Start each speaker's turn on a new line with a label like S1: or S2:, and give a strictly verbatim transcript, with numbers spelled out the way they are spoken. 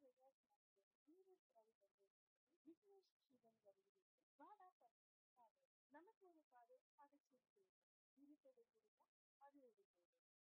S1: விக்னேஷ் சிவன் வரியில் வாடா பாடு நமக்கு ஒரு பாடு அதை சிரித்து இருப்பது குறித்த அது ஒரு போது